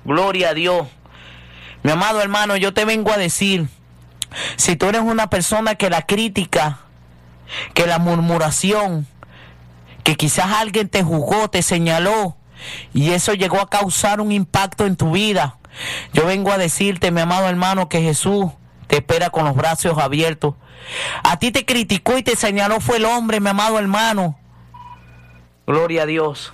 Gloria a Dios. Mi amado hermano, yo te vengo a decir, si tú eres una persona que la crítica, que la murmuración, que quizás alguien te juzgó, te señaló, y eso llegó a causar un impacto en tu vida, yo vengo a decirte, mi amado hermano, que Jesús te espera con los brazos abiertos. A ti te criticó y te señaló fue el hombre, mi amado hermano. Gloria a Dios.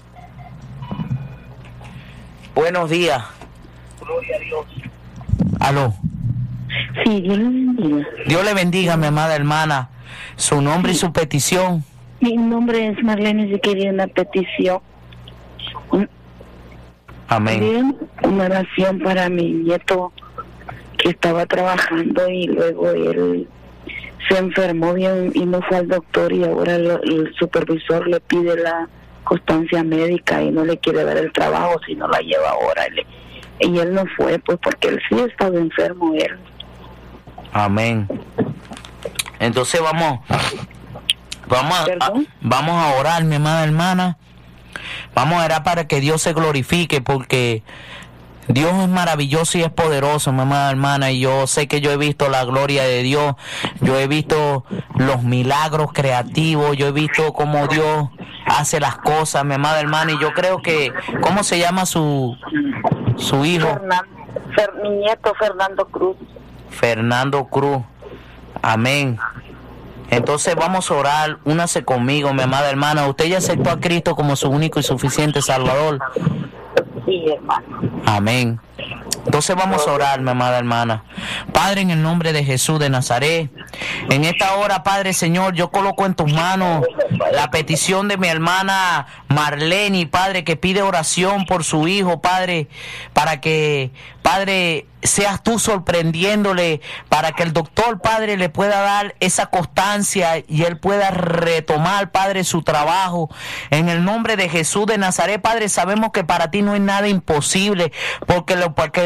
Buenos días. Gloria a Dios. Aló. Sí, Dios le bendiga. Dios le bendiga, mi amada hermana. Su nombre y su petición. Mi nombre es Marlene, si quería una petición. Amén. Una oración para mi nieto que estaba trabajando y luego él se enfermó bien y no fue al doctor y ahora el supervisor le pide la constancia médica y no le quiere dar el trabajo si no la lleva ahora. Y él no fue, pues porque él sí estaba enfermo él. Amén. Entonces vamos a orar, mi amada hermana. Vamos a orar para que Dios se glorifique, porque Dios es maravilloso y es poderoso, mi amada hermana, y yo sé que yo he visto la gloria de Dios, yo he visto los milagros creativos, yo he visto cómo Dios hace las cosas, mi amada hermana, y yo creo que, ¿cómo se llama su hijo? Mi nieto Fernando Cruz. Fernando Cruz. Amén. Entonces vamos a orar, únase conmigo, mi amada hermana. Usted ya aceptó a Cristo como su único y suficiente Salvador. Sí, hermano. Amén. Entonces vamos a orar, mi amada hermana. Padre, en el nombre de Jesús de Nazaret, en esta hora, Padre Señor, yo coloco en tus manos la petición de mi hermana Marlene, Padre, que pide oración por su hijo, Padre, para que, Padre, seas tú sorprendiéndole, para que el doctor, Padre, le pueda dar esa constancia y él pueda retomar, Padre, su trabajo. En el nombre de Jesús de Nazaret, Padre, sabemos que para ti no es nada imposible, porque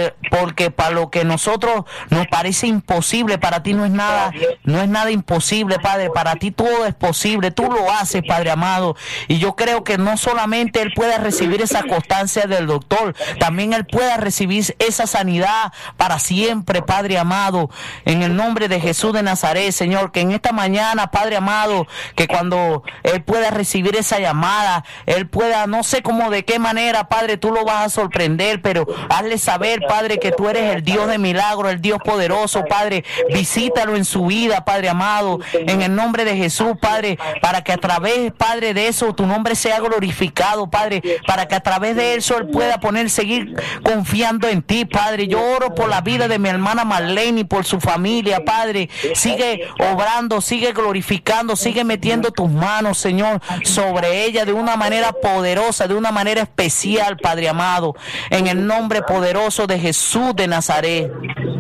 para lo que nosotros nos parece imposible, para ti no es nada imposible, Padre. Para ti todo es posible, tú lo haces, Padre amado. Y yo creo que no solamente él pueda recibir esa constancia del doctor, también él pueda recibir esa sanidad para siempre, Padre amado, en el nombre de Jesús de Nazaret, Señor, que en esta mañana, Padre amado, que cuando él pueda recibir esa llamada, él pueda, no sé cómo, de qué manera, Padre, tú lo vas a sorprender, pero hazle saber, Padre, que tú eres el Dios de milagros, el Dios poderoso, Padre, visítalo en su vida, Padre amado, en el nombre de Jesús, Padre, para que a través, Padre, de eso tu nombre sea glorificado, Padre, para que a través de eso él pueda seguir confiando en ti, Padre. Yo oro por la vida de mi hermana Marlene y por su familia, Padre. Sigue obrando, sigue glorificando, sigue metiendo tus manos, Señor, sobre ella de una manera poderosa, de una manera especial, Padre amado, en el nombre poderoso de Jesús de Nazaret.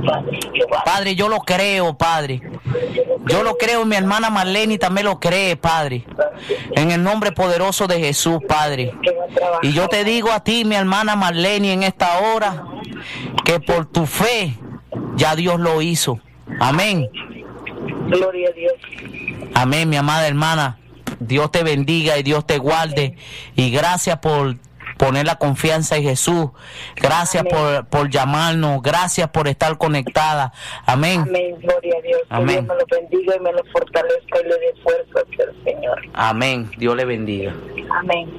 Padre, yo lo creo, Padre. Yo lo creo, mi hermana Marlene también lo cree, Padre. En el nombre poderoso de Jesús, Padre. Y yo te digo a ti, mi hermana Marlene, en esta hora, que por tu fe ya Dios lo hizo. Amén. Gloria a Dios. Amén, mi amada hermana. Dios te bendiga y Dios te guarde. Y gracias por poner la confianza en Jesús. Gracias por llamarnos. Gracias por estar conectada. Amén. Amén, gloria a Dios. Amén. Que Dios me lo bendiga y me lo fortalezca y le dé fuerza al Señor. Amén. Dios le bendiga. Amén.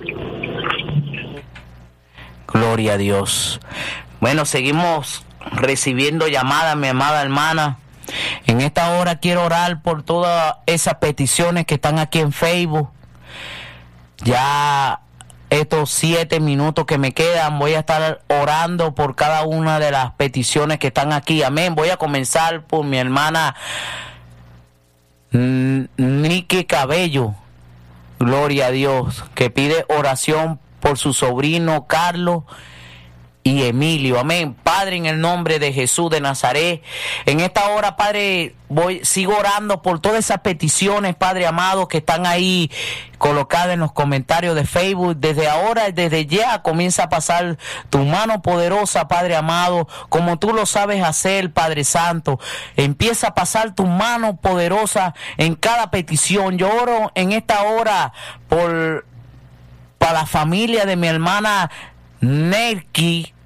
Gloria a Dios. Bueno, seguimos recibiendo llamadas, mi amada hermana. En esta hora quiero orar por todas esas peticiones que están aquí en Facebook. Ya estos 7 minutos que me quedan, voy a estar orando por cada una de las peticiones que están aquí. Amén. Voy a comenzar por mi hermana Nicky Cabello. Gloria a Dios, que pide oración por su sobrino Carlos y Emilio. Amén. Padre, en el nombre de Jesús de Nazaret, en esta hora, Padre, sigo orando por todas esas peticiones, Padre amado, que están ahí colocadas en los comentarios de Facebook. Desde ahora, desde ya, comienza a pasar tu mano poderosa, Padre amado, como tú lo sabes hacer, Padre Santo. Empieza a pasar tu mano poderosa en cada petición. Yo oro en esta hora para la familia de mi hermana Nerky